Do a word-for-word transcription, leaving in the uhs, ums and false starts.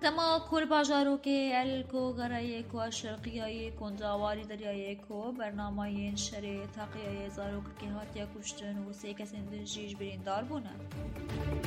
دما کل باجارو که الکو گرای کو شرقیای کنداواری دریای کو برنامه شری تقیای زارو که هاتیا کشتن و سه کسین درجیج بریندار بونه.